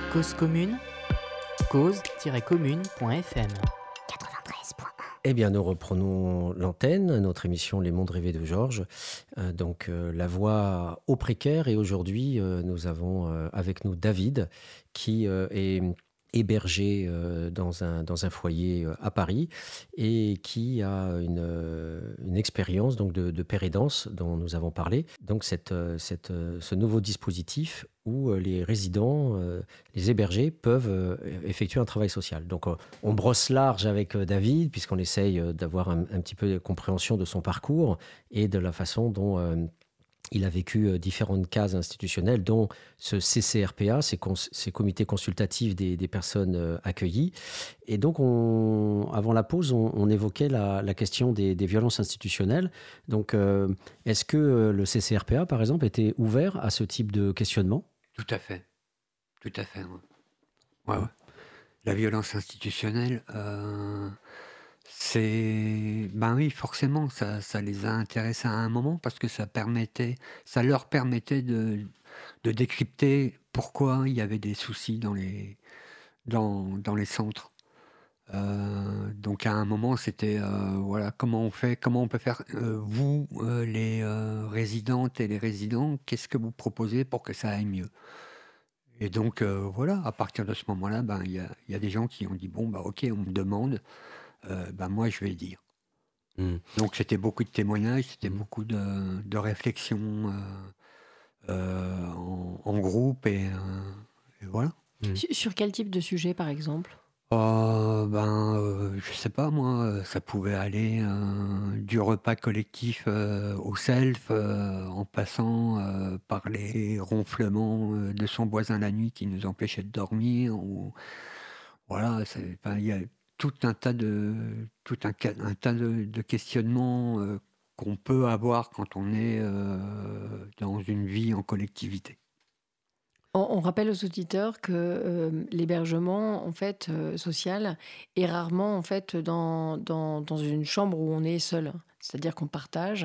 Cause commune, cause-commune.fm. Eh bien, nous reprenons l'antenne, notre émission Les Mondes Rêvés de Georges. La voix au précaire. Et aujourd'hui, nous avons avec nous David, qui est hébergé dans un foyer à Paris et qui a une expérience donc de pérédance dont nous avons parlé. Donc, ce nouveau dispositif où les résidents, les hébergés peuvent effectuer un travail social. Donc, on brosse large avec David, puisqu'on essaye d'avoir un petit peu de compréhension de son parcours et de la façon dont il a vécu différentes cases institutionnelles, dont ce CCRPA, ces comités consultatifs des personnes accueillies. Et donc, avant la pause, on évoquait la question des violences institutionnelles. Donc, est-ce que le CCRPA, par exemple, était ouvert à ce type de questionnement ? Tout à fait. Tout à fait. Ouais. Ouais. La violence institutionnelle, ben oui, forcément, ça les a intéressés à un moment parce que ça leur permettait de décrypter pourquoi il y avait des soucis dans les centres. Donc à un moment, c'était voilà, comment on peut faire, vous, les résidentes et les résidents, qu'est-ce que vous proposez pour que ça aille mieux ? Et donc voilà, à partir de ce moment-là, ben il y a des gens qui ont dit bon bah ok, on me demande, ben moi je vais dire. Donc c'était beaucoup de témoignages, c'était beaucoup de réflexions en groupe et voilà. Sur quel type de sujet, par exemple ? Je sais pas moi, ça pouvait aller du repas collectif au self, en passant par les ronflements de son voisin la nuit qui nous empêchait de dormir. Ou voilà, il y a tout un tas de questionnements qu'on peut avoir quand on est dans une vie en collectivité. On rappelle aux auditeurs que l'hébergement en fait, social est rarement en fait, dans une chambre où on est seul. C'est-à-dire qu'on partage.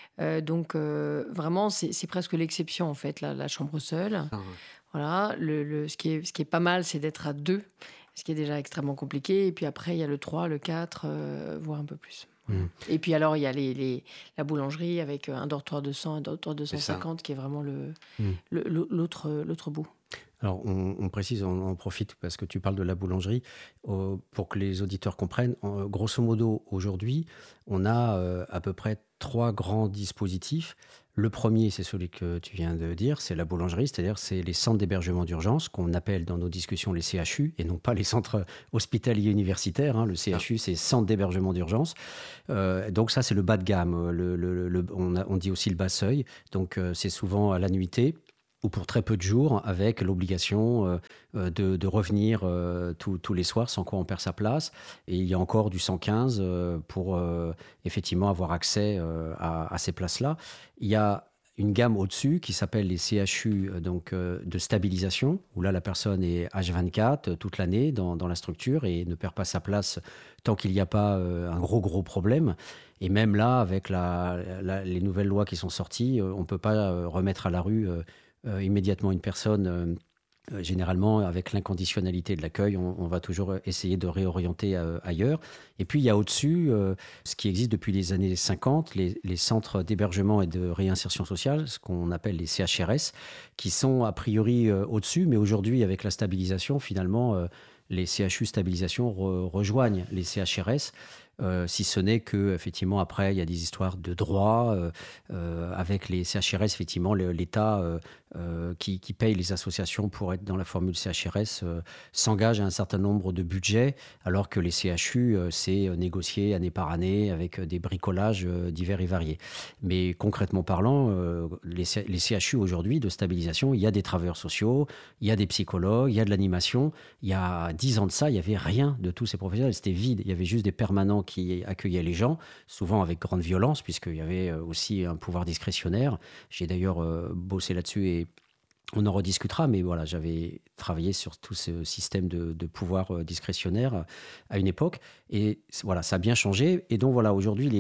Vraiment, c'est presque l'exception, en fait, la chambre seule. Ah ouais. Voilà. Ce qui est pas mal, c'est d'être à 2, ce qui est déjà extrêmement compliqué. Et puis après, il y a le 3, le 4, voire un peu plus. Et puis alors, il y a la boulangerie avec un dortoir de 100, un dortoir de 150, qui est vraiment l'autre bout. Alors, on précise, on en profite parce que tu parles de la boulangerie, pour que les auditeurs comprennent. Grosso modo, aujourd'hui, on a à peu près 3 grands dispositifs. Le premier, c'est celui que tu viens de dire, c'est la boulangerie, c'est-à-dire c'est les centres d'hébergement d'urgence qu'on appelle dans nos discussions les CHU et non pas les centres hospitaliers universitaires. Le CHU, c'est centre d'hébergement d'urgence. Donc ça, c'est le bas de gamme. On dit aussi le bas seuil. Donc c'est souvent à la nuitée ou pour très peu de jours, avec l'obligation de revenir tous les soirs, sans quoi on perd sa place. Et il y a encore du 115 pour effectivement avoir accès à ces places-là. Il y a une gamme au-dessus qui s'appelle les CHU de stabilisation, où là la personne est H24 toute l'année dans la structure et ne perd pas sa place tant qu'il n'y a pas un gros problème. Et même là, avec les nouvelles lois qui sont sorties, on ne peut pas remettre à la rue immédiatement une personne. Généralement, avec l'inconditionnalité de l'accueil, on va toujours essayer de réorienter ailleurs. Et puis, il y a au-dessus ce qui existe depuis les années 50, les centres d'hébergement et de réinsertion sociale, ce qu'on appelle les CHRS, qui sont a priori au-dessus, mais aujourd'hui, avec la stabilisation, finalement, les CHU stabilisation rejoignent les CHRS. Si ce n'est que, effectivement, après, il y a des histoires de droit avec les CHRS. Effectivement, l'État qui paye les associations pour être dans la formule CHRS s'engage à un certain nombre de budgets, alors que les CHU, c'est négocié année par année avec des bricolages divers et variés. Mais concrètement parlant, les CHU aujourd'hui de stabilisation, il y a des travailleurs sociaux, il y a des psychologues, il y a de l'animation. Il y a 10 ans de ça, il n'y avait rien de tous ces professionnels. C'était vide. Il y avait juste des permanents qui accueillaient les gens, souvent avec grande violence, puisqu'il y avait aussi un pouvoir discrétionnaire. J'ai d'ailleurs bossé là-dessus et on en rediscutera, mais voilà, j'avais travaillé sur tout ce système de pouvoir discrétionnaire à une époque. Et voilà, ça a bien changé. Et donc voilà, aujourd'hui,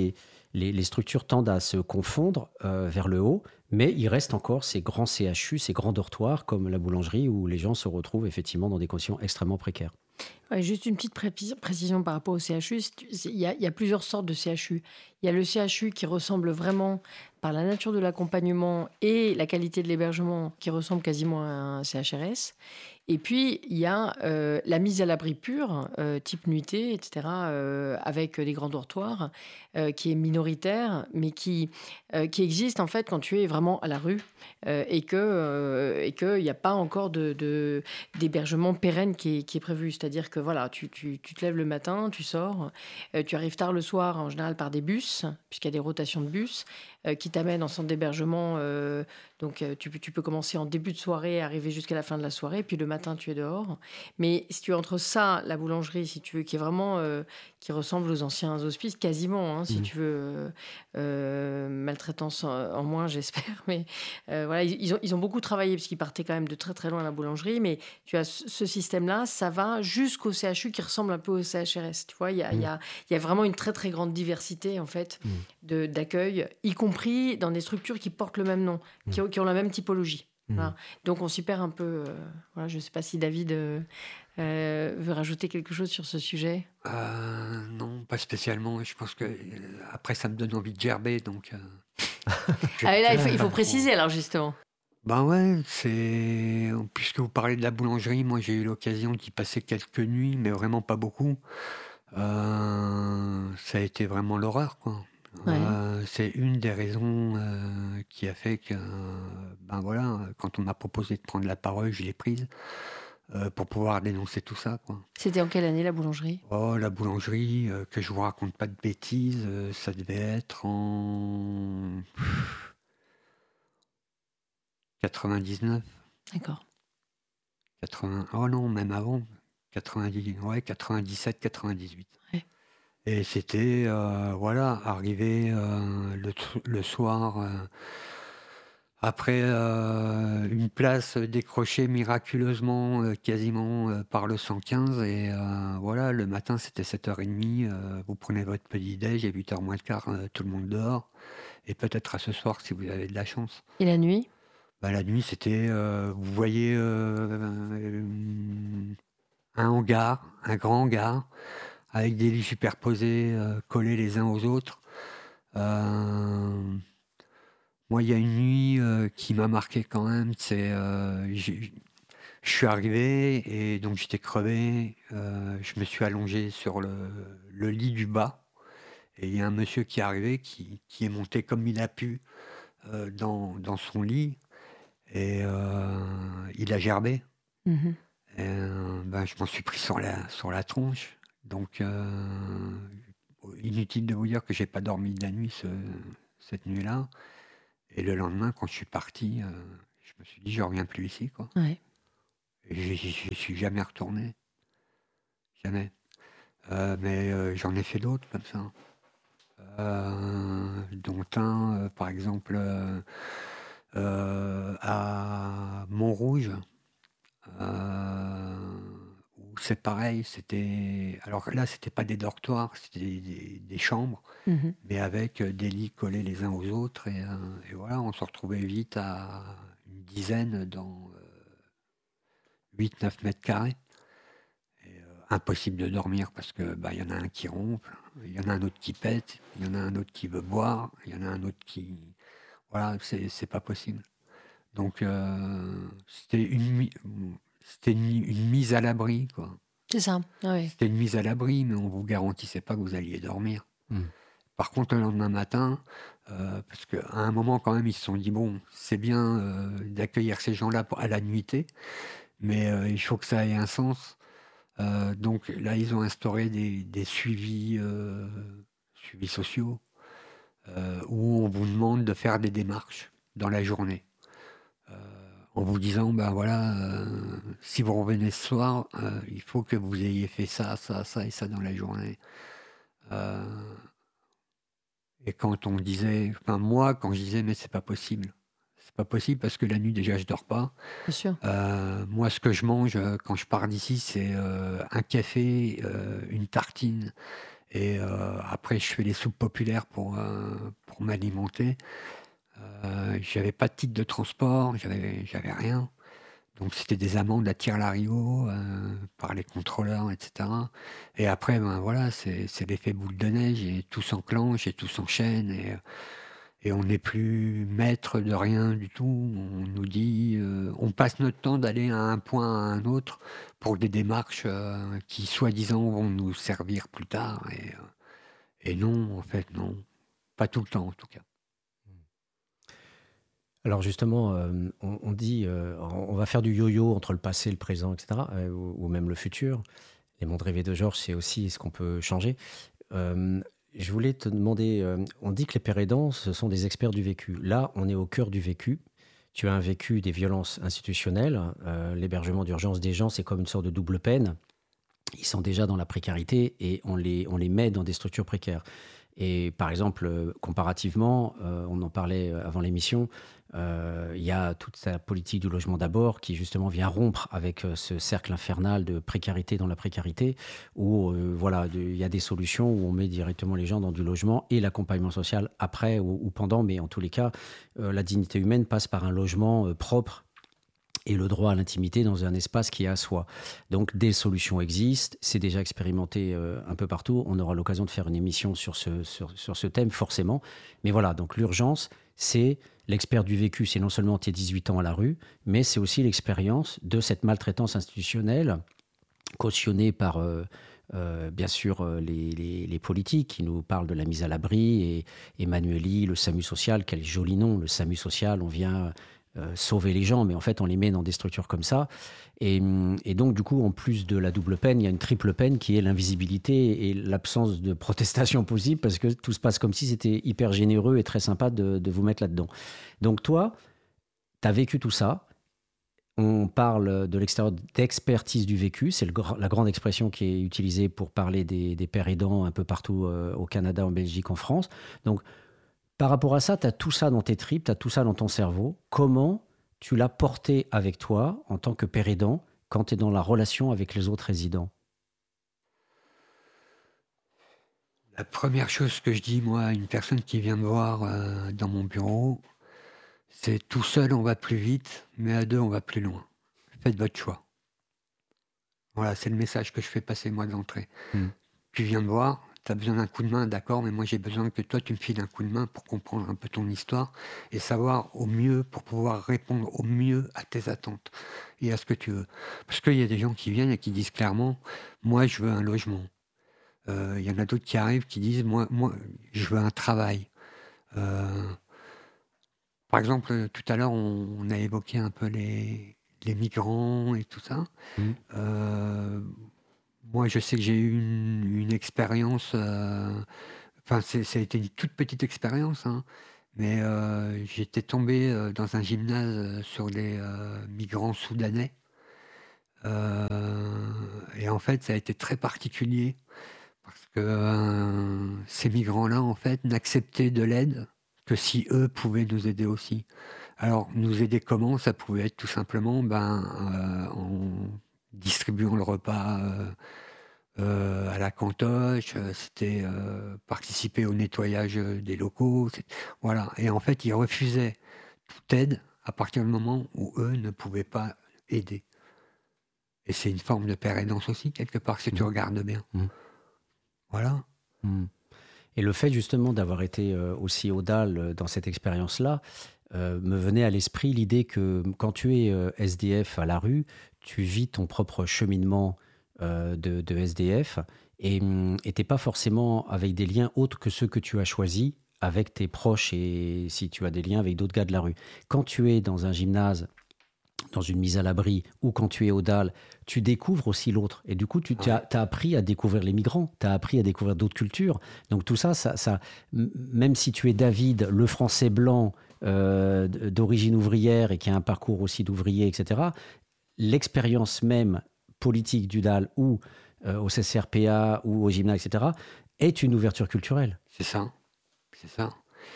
les structures tendent à se confondre vers le haut, mais il reste encore ces grands CHU, ces grands dortoirs comme la boulangerie où les gens se retrouvent effectivement dans des conditions extrêmement précaires. Ouais, juste une petite précision par rapport au CHU. Il y a plusieurs sortes de CHU. Il y a le CHU qui ressemble vraiment, par la nature de l'accompagnement et la qualité de l'hébergement, qui ressemble quasiment à un CHRS. Et puis, il y a la mise à l'abri pure, type nuitée, etc., avec des grands dortoirs, qui est minoritaire, mais qui existe en fait quand tu es vraiment à la rue et qu'il n'y a pas encore d'hébergement pérenne qui est prévu. C'est-à-dire que voilà, tu te lèves le matin, tu sors, tu arrives tard le soir, en général par des bus, puisqu'il y a des rotations de bus qui t'amènent en centre d'hébergement. Donc, tu peux commencer en début de soirée, arriver jusqu'à la fin de la soirée, puis le matin, tu es dehors. Mais si tu es entre ça, la boulangerie, si tu veux, qui est vraiment, qui ressemble aux anciens hospices, quasiment, hein, si Mmh. tu veux, maltraitance en moins, j'espère. Mais voilà, ils ont beaucoup travaillé, parce qu'ils partaient quand même de très très loin à la boulangerie. Mais tu as ce système-là, ça va jusqu'au CHU qui ressemble un peu au CHRS. Tu vois, Mmh. il y a vraiment une très très grande diversité, en fait, Mmh. d'accueil, y compris dans des structures qui portent le même nom, Mmh. qui ont la même typologie. Mmh. Voilà. Donc on s'y perd un peu. Voilà, je ne sais pas si David veut rajouter quelque chose sur ce sujet. Non, pas spécialement. Je pense que après, ça me donne envie de gerber, donc je vais Ah, et là, il peut-être faut pas trop. préciser alors justement. Ben ouais, puisque vous parlez de la boulangerie, moi j'ai eu l'occasion d'y passer quelques nuits, mais vraiment pas beaucoup. Ça a été vraiment l'horreur, quoi. Ouais. C'est une des raisons qui a fait que, ben voilà, quand on m'a proposé de prendre la parole, je l'ai prise pour pouvoir dénoncer tout ça, quoi. C'était en quelle année la boulangerie? Oh, la boulangerie, que je vous raconte pas de bêtises, ça devait être en 99, D'accord. 80, oh non, même avant, 90, ouais, 97, 98. Ouais. Et c'était, voilà, arrivé le soir, après une place décrochée miraculeusement, quasiment par le 115. Et voilà, le matin, c'était 7h30. Vous prenez votre petit déj et 8h moins le quart, tout le monde dehors. Et peut-être à ce soir, si vous avez de la chance. Et la nuit? Bah, la nuit, c'était, vous voyez un hangar, un grand hangar, avec des lits superposés, collés les uns aux autres. Moi, il y a une nuit qui m'a marqué quand même. Je suis arrivé et donc j'étais crevé. Je me suis allongé sur le lit du bas. Et il y a un monsieur qui est arrivé, qui est monté comme il a pu dans son lit. Et il a gerbé. Mhm. Et, ben, je m'en suis pris sur la tronche. Donc, inutile de vous dire que j'ai pas dormi de la nuit cette nuit-là. Et le lendemain, quand je suis parti, je me suis dit, je reviens plus ici, quoi. Ouais. Et j'y suis jamais retourné. Jamais. Mais j'en ai fait d'autres comme ça. Dont un, par exemple, à Montrouge, où c'est pareil. Alors là, c'était pas des dortoirs, c'était des chambres, Mhm. mais avec des lits collés les uns aux autres. Et voilà, on se retrouvait vite à une dizaine dans 8-9 mètres carrés. Et, impossible de dormir parce que bah, y en a un qui ronfle, il y en a un autre qui pète, il y en a un autre qui veut boire, il y en a un autre qui... Voilà, c'est pas possible. Donc c'était une mise à l'abri, quoi. C'est ça. Ah ouais. C'était une mise à l'abri, mais on vous garantissait pas que vous alliez dormir. Mmh. Par contre, le lendemain matin, parce qu'à un moment quand même, ils se sont dit, bon, c'est bien d'accueillir ces gens-là à la nuitée, mais il faut que ça ait un sens. Donc là, ils ont instauré des suivis sociaux où on vous demande de faire des démarches dans la journée. En vous disant, ben voilà, si vous revenez ce soir, il faut que vous ayez fait ça, ça, ça et ça dans la journée. Et quand on disait, enfin moi, quand je disais, mais c'est pas possible. C'est pas possible parce que la nuit, déjà, je dors pas. Bien sûr. Moi, ce que je mange quand je pars d'ici, c'est un café, une tartine Et après, je fais les soupes populaires pour m'alimenter. J'avais pas de titre de transport, j'avais rien. Donc c'était des amendes à tire-larigot par les contrôleurs, etc. Et après, ben voilà, c'est l'effet boule de neige et tout s'enclenche et tout s'enchaîne et on n'est plus maître de rien du tout. On nous dit, on passe notre temps d'aller à un point à un autre pour des démarches qui, soi-disant, vont nous servir plus tard. Et non, en fait, non. Pas tout le temps, en tout cas. Alors justement, on dit, on va faire du yo-yo entre le passé, le présent, etc., ou même le futur. Les mondes rêvés de Georges, c'est aussi ce qu'on peut changer. Je voulais te demander, on dit que les pères aidants, ce sont des experts du vécu. Là, on est au cœur du vécu. Tu as un vécu des violences institutionnelles. L'hébergement d'urgence des gens, c'est comme une sorte de double peine. Ils sont déjà dans la précarité et on les met dans des structures précaires. Et par exemple, comparativement, on en parlait avant l'émission, il y a toute la politique du logement d'abord qui justement vient rompre avec ce cercle infernal de précarité dans la précarité, où voilà, il y a des solutions où on met directement les gens dans du logement et l'accompagnement social après ou pendant, mais en tous les cas, la dignité humaine passe par un logement propre et le droit à l'intimité dans un espace qui est à soi. Donc des solutions existent, c'est déjà expérimenté un peu partout. On aura l'occasion de faire une émission sur ce thème forcément. Mais voilà, donc l'urgence, c'est l'expert du vécu, c'est non seulement tes 18 ans à la rue, mais c'est aussi l'expérience de cette maltraitance institutionnelle cautionnée par... bien sûr, les politiques qui nous parlent de la mise à l'abri et Emmanueli, le SAMU social, quel joli nom, le SAMU social, on vient sauver les gens, mais en fait on les met dans des structures comme ça. Et donc du coup, en plus de la double peine, il y a une triple peine qui est l'invisibilité et l'absence de protestation possible parce que tout se passe comme si c'était hyper généreux et très sympa de vous mettre là-dedans. Donc toi, tu as vécu tout ça. On parle de l'extérieur d'expertise du vécu, c'est la grande expression qui est utilisée pour parler des pères aidants un peu partout au Canada, en Belgique, en France. Donc par rapport à ça, tu as tout ça dans tes tripes, tu as tout ça dans ton cerveau. Comment tu l'as porté avec toi en tant que père aidant quand tu es dans la relation avec les autres résidents? La première chose que je dis, moi, à une personne qui vient me voir dans mon bureau, c'est tout seul, on va plus vite, mais à deux, on va plus loin. Faites votre choix. Voilà, c'est le message que je fais passer, moi, d'entrée. Tu viens me voir, tu as besoin d'un coup de main, d'accord, mais moi, j'ai besoin que toi, tu me files un coup de main pour comprendre un peu ton histoire et savoir au mieux, pour pouvoir répondre au mieux à tes attentes et à ce que tu veux. Parce qu'il y a des gens qui viennent et qui disent clairement, moi, je veux un logement. Il y en a d'autres qui arrivent qui disent, moi, je veux un travail. Par exemple, tout à l'heure, on a évoqué un peu les migrants et tout ça. Mmh. Moi, je sais que j'ai eu une expérience, enfin, ça a été une toute petite expérience, hein, mais j'étais tombé dans un gymnase sur des migrants soudanais. Et en fait, ça a été très particulier parce que ces migrants-là, en fait, n'acceptaient de l'aide que si eux pouvaient nous aider aussi. Alors, nous aider comment? Ça pouvait être tout simplement en distribuant le repas à la cantoche, c'était participer au nettoyage des locaux. Voilà. Et en fait, ils refusaient toute aide à partir du moment où eux ne pouvaient pas aider. Et c'est une forme de père aidance aussi, quelque part, si tu regardes bien. Voilà. Et le fait justement d'avoir été aussi au DAL dans cette expérience-là, me venait à l'esprit l'idée que quand tu es SDF à la rue, tu vis ton propre cheminement de SDF et t'es pas forcément avec des liens autres que ceux que tu as choisis avec tes proches et si tu as des liens avec d'autres gars de la rue. Quand tu es dans un gymnase, dans une mise à l'abri ou quand tu es au DAL, tu découvres aussi l'autre. Et du coup, tu as appris à découvrir les migrants, tu as appris à découvrir d'autres cultures. Donc tout ça, même si tu es David, le français blanc d'origine ouvrière et qui a un parcours aussi d'ouvrier, etc., l'expérience même politique du DAL ou au CCRPA ou au gymnase, etc., est une ouverture culturelle. C'est ça. C'est ça.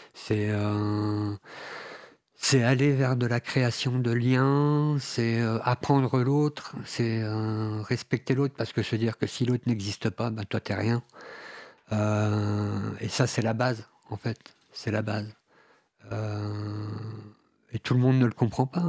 C'est aller vers de la création de liens, c'est apprendre l'autre, c'est respecter l'autre, parce que se dire que si l'autre n'existe pas, ben toi t'es rien. Et ça, c'est la base, en fait. C'est la base. Euh, et tout le monde ne le comprend pas.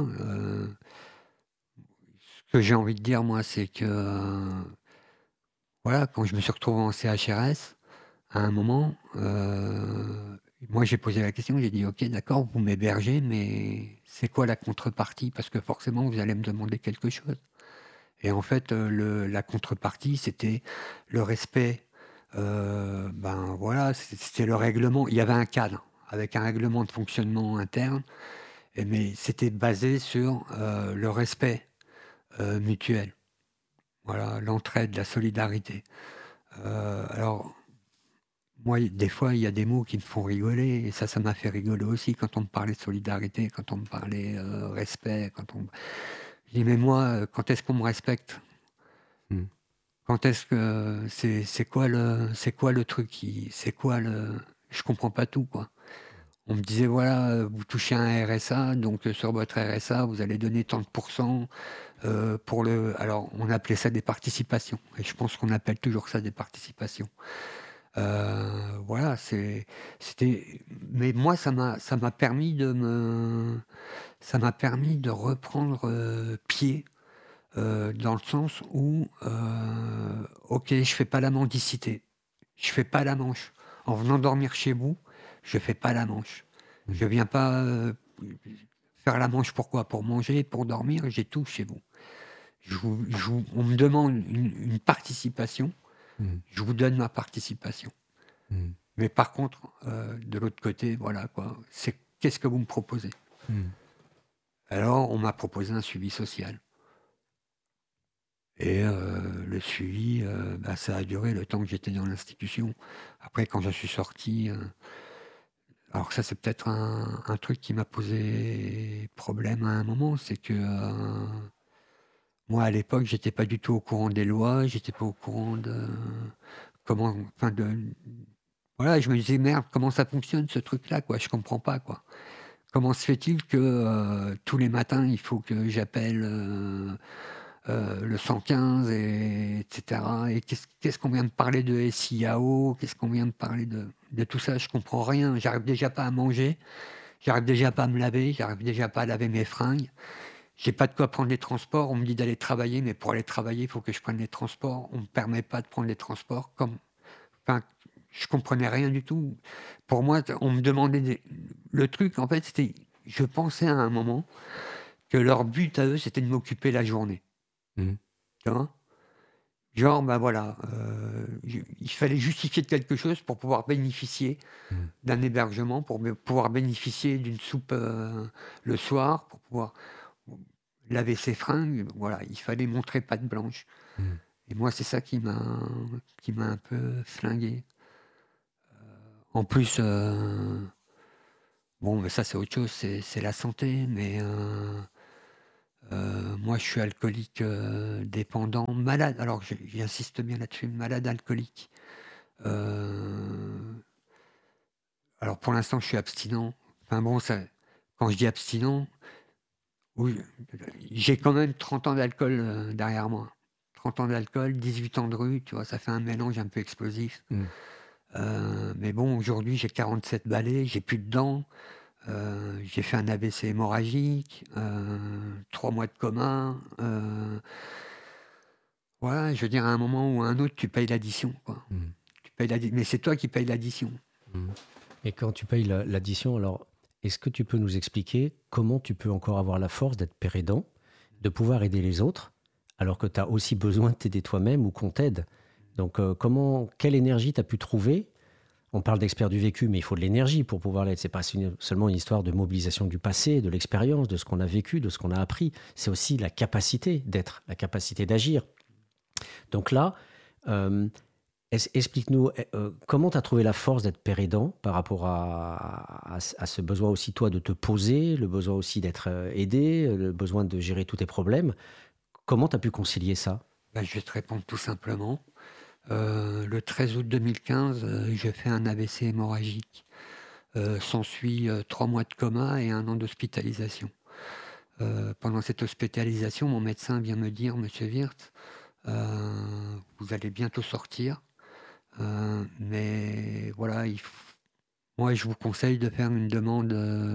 Ce que j'ai envie de dire, moi, c'est que voilà, quand je me suis retrouvé en CHRS, à un moment, moi j'ai posé la question, j'ai dit ok, d'accord, vous m'hébergez, mais c'est quoi la contrepartie? Parce que forcément, vous allez me demander quelque chose. Et en fait, la contrepartie, c'était le respect. Ben voilà, c'était le règlement. Il y avait un cadre avec un règlement de fonctionnement interne, mais c'était basé sur le respect mutuel. Voilà, l'entraide, la solidarité. Alors, moi, des fois, il y a des mots qui me font rigoler, et ça m'a fait rigoler aussi quand on me parlait de solidarité, quand on me parlait respect, Je dis, mais moi, quand est-ce qu'on me respecte? Mm. Quand est-ce que c'est quoi le truc c'est quoi le je comprends pas tout quoi. On me disait voilà, vous touchez un RSA, donc sur votre RSA, vous allez donner tant de pourcents pour le. Alors on appelait ça des participations, et je pense qu'on appelle toujours ça des participations. Voilà, c'était. Mais moi, ça m'a permis ça m'a permis de reprendre pied dans le sens où, ok, je fais pas la mendicité, je fais pas la manche. En venant dormir chez vous, je fais pas la manche. Mm. Je viens pas faire la manche pourquoi? Pour manger, pour dormir, j'ai tout chez vous. On me demande une participation, Mm. je vous donne ma participation. Mm. Mais par contre, de l'autre côté, voilà quoi, c'est qu'est-ce que vous me proposez? Mm. Alors, on m'a proposé un suivi social. Et le suivi, bah, ça a duré le temps que j'étais dans l'institution. Après, quand je suis sorti, alors ça, c'est peut-être un truc qui m'a posé problème à un moment, c'est que moi, à l'époque, j'étais pas du tout au courant des lois, j'étais pas au courant de comment, enfin voilà, je me disais merde, comment ça fonctionne ce truc-là, quoi, je comprends pas, quoi. Comment se fait-il que tous les matins, il faut que j'appelle le 115, etc. Et qu'est-ce qu'on vient de parler de SIAO? Qu'est-ce qu'on vient de parler de tout ça? Je comprends rien. J'arrive déjà pas à manger. J'arrive déjà pas à me laver. J'arrive déjà pas à laver mes fringues. J'ai pas de quoi prendre les transports. On me dit d'aller travailler, mais pour aller travailler, il faut que je prenne les transports. On me permet pas de prendre les transports. Enfin, je comprenais rien du tout. Pour moi, on me demandait le truc. En fait, c'était, je pensais à un moment que leur but à eux, c'était de m'occuper la journée. Mm. Tu vois? Genre, ben voilà, il fallait justifier de quelque chose pour pouvoir bénéficier Mm. d'un hébergement, pour pouvoir bénéficier d'une soupe le soir, pour pouvoir laver ses fringues. Voilà, il fallait montrer patte blanche. Mm. Et moi, c'est ça qui m'a un peu flingué. En plus, bon, mais ça c'est autre chose, c'est la santé, mais moi je suis alcoolique dépendant, malade. Alors j'insiste bien là-dessus, malade alcoolique. Euh, alors pour l'instant, je suis abstinent. Enfin bon, quand je dis abstinent, oui, j'ai quand même 30 ans d'alcool derrière moi. 30 ans d'alcool, 18 ans de rue, tu vois, ça fait un mélange un peu explosif. Mm. Mais bon, aujourd'hui, j'ai 47 balais, j'ai plus de dents, j'ai fait un AVC hémorragique, 3 mois de coma. Voilà, je veux dire, à un moment ou à un autre, tu payes l'addition, quoi. Mm. Mais c'est toi qui payes l'addition. Mm. Et quand tu payes l'addition, alors, est-ce que tu peux nous expliquer comment tu peux encore avoir la force d'être père aidant, de pouvoir aider les autres, alors que tu as aussi besoin de t'aider toi-même ou qu'on t'aide? Donc, quelle énergie tu as pu trouver? On parle d'expert du vécu, mais il faut de l'énergie pour pouvoir l'être. C'est pas seulement une histoire de mobilisation du passé, de l'expérience, de ce qu'on a vécu, de ce qu'on a appris. C'est aussi la capacité d'être, la capacité d'agir. Donc là, euh, explique-nous comment tu as trouvé la force d'être père aidant par rapport à ce besoin aussi, toi, de te poser, le besoin aussi d'être aidé, le besoin de gérer tous tes problèmes. Comment tu as pu concilier ça? Bah, je vais te répondre tout simplement. Le 13 août 2015, j'ai fait un AVC hémorragique. S'ensuit 3 mois de coma et 1 an d'hospitalisation. Pendant cette hospitalisation, mon médecin vient me dire, Monsieur Wirtz, vous allez bientôt sortir. Mais voilà, moi, je vous conseille de faire une demande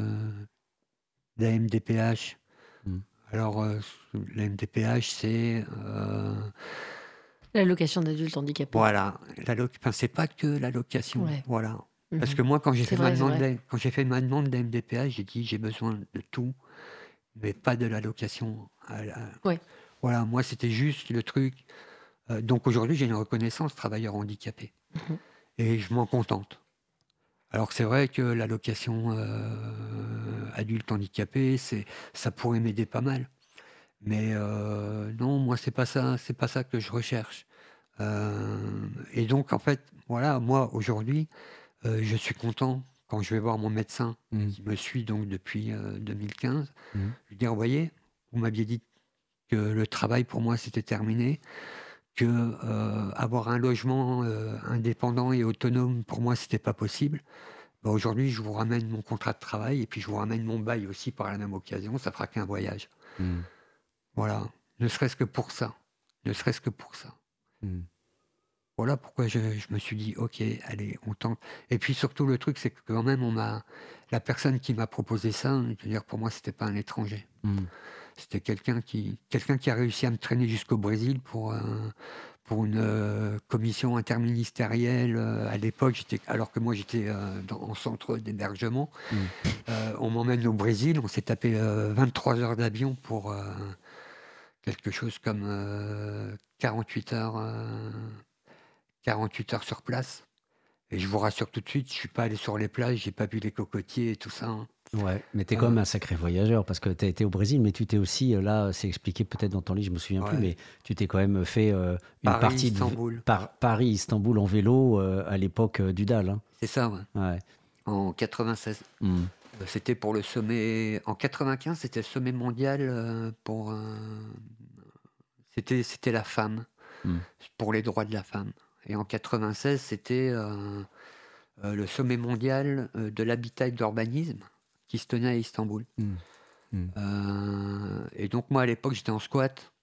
d'AMDPH. Mmh. Alors, la MDPH, c'est L'allocation d'adulte handicapé. voilà, enfin, c'est pas que l'allocation, Ouais. voilà. Parce Mhm. que moi, quand j'ai C'est fait ma vrai, c'est demande, vrai. quand j'ai fait ma demande d'AMDPH, j'ai dit j'ai besoin de tout, mais pas de l'allocation. Ouais. Voilà, moi, c'était juste le truc. Donc aujourd'hui, j'ai une reconnaissance travailleur handicapé Mhm. et je m'en contente. Alors c'est vrai que l'allocation adulte handicapé, ça pourrait m'aider pas mal. Mais non, moi c'est pas ça que je recherche. Et donc en fait, voilà, moi aujourd'hui, je suis content quand je vais voir mon médecin Mmh. qui me suit donc depuis 2015. Mmh. Je lui dis, vous voyez, vous m'aviez dit que le travail pour moi c'était terminé, que avoir un logement indépendant et autonome pour moi c'était pas possible. Bah, aujourd'hui, je vous ramène mon contrat de travail et puis je vous ramène mon bail aussi par la même occasion. Ça fera qu'un voyage. Mmh. Voilà, ne serait-ce que pour ça. Ne serait-ce que pour ça. Mmh. Voilà pourquoi je me suis dit, ok, allez, on tente. Et puis surtout, le truc, c'est que quand même, la personne qui m'a proposé ça, je veux dire, pour moi, c'était pas un étranger. Mmh. C'était quelqu'un qui a réussi à me traîner jusqu'au Brésil pour une commission interministérielle. À l'époque, alors que moi, j'étais en centre d'hébergement. Mmh. On m'emmène au Brésil. On s'est tapé 23 heures d'avion pour quelque chose comme 48 heures. 48 heures sur place. Et je vous rassure tout de suite, je suis pas allé sur les plages, j'ai pas vu les cocotiers et tout ça. Hein. Ouais, mais tu es quand même un sacré voyageur parce que tu as été au Brésil, mais tu t'es aussi, là, c'est expliqué peut-être dans ton livre, je me souviens plus, Ouais. mais tu t'es quand même fait une Paris, partie Istanbul. Paris-Istanbul en vélo à l'époque du DAL. Hein. C'est ça, ouais. Ouais. En 96. Mmh. C'était pour le sommet. En 95, c'était le sommet mondial C'était la femme, Mmh. pour les droits de la femme. Et en 96, c'était le sommet mondial de l'habitat et de l'urbanisme qui se tenait à Istanbul. Mmh. Mmh. Et donc, moi, à l'époque, j'étais en squat.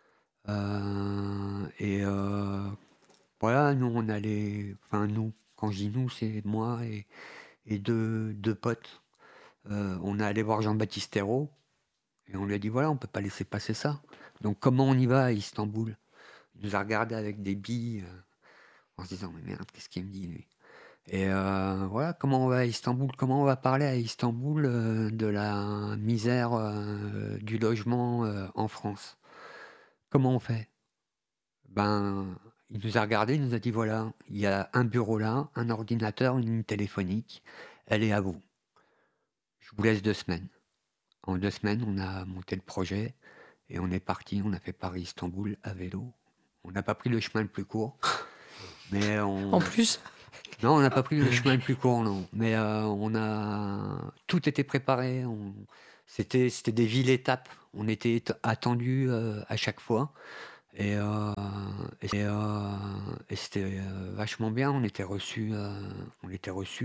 Voilà, nous, on allait. Enfin, nous, quand je dis nous, c'est moi et deux potes. On est allé voir Jean-Baptiste Ayrault et on lui a dit voilà, on peut pas laisser passer ça. Donc, comment on y va à Istanbul? Il nous a regardé avec des billes en se disant mais merde, qu'est-ce qu'il me dit lui? Et voilà, comment on va à Istanbul? Comment on va parler à Istanbul de la misère du logement en France? Comment on fait? Ben, il nous a regardé, il nous a dit voilà, il y a un bureau là, un ordinateur, une ligne téléphonique, elle est à vous. Je vous laisse 2 semaines. En 2 semaines, on a monté le projet et on est parti, on a fait Paris-Istanbul à vélo. On n'a pas pris le chemin le plus court, mais En plus, non, on n'a pas pris le chemin le plus court, non. Mais tout était préparé. C'était des villes étapes. On était attendus à chaque fois. Et, euh, et c'était vachement bien. On était reçus